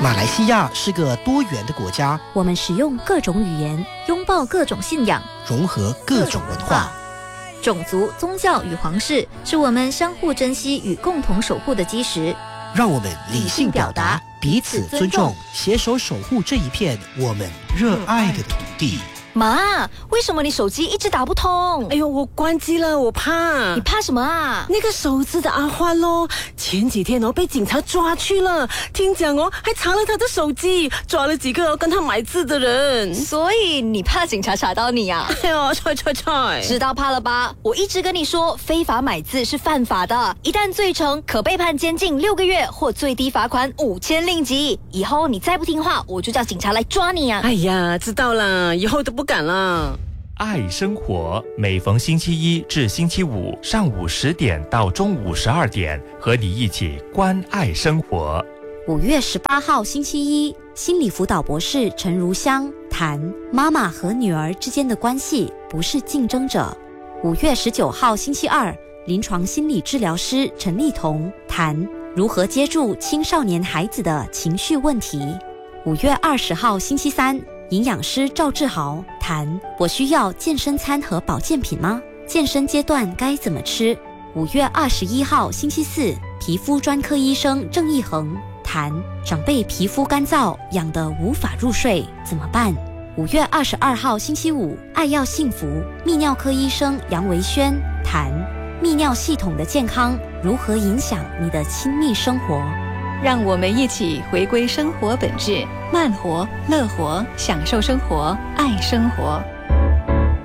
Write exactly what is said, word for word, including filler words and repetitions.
马来西亚是个多元的国家， 我们使用各种语言， 拥抱各种信仰， 融合各种文化。 种族、宗教与皇室是我们相互珍惜与共同守护的基石。 让我们理性表达，彼此尊重，携手守护这一片我们热爱的土地。 妈，为什么你手机一直打不通？ 哎呦，我关机了，我怕。 你怕什么啊？ 那个手指的阿欢咯，前几天哦被警察抓去了，听讲哦还查了他的手机，抓了几个哦跟他买字的人。 所以你怕警察查到你啊？ 哎呦，踹踹踹！ 知道怕了吧？我一直跟你说，非法买字是犯法的，一旦罪成，可被判监禁六个月或最低罚款五千令吉。以后你再不听话，我就叫警察来抓你啊！ 哎呀，知道了，以后都不敢了。 爱生活，每逢星期一至星期五上午十点到中午十二点，和你一起关爱生活。 五月十八号星期一，心理辅导博士陈如香谈妈妈和女儿之间的关系不是竞争者。五月十九号星期二，临床心理治疗师陈丽彤谈如何接住青少年孩子的情绪问题。五月二十号星期三，营养师赵志豪谈我需要健身餐和保健品吗？健身阶段该怎么吃？五月二十一号星期四，皮肤专科医生郑义恒谈长辈皮肤干燥，痒得无法入睡怎么办？五月二十二号星期五，爱要幸福泌尿科医生杨维轩谈泌尿系统的健康如何影响你的亲密生活。 让我们一起回归生活本质，慢活、乐活，享受生活，爱生活。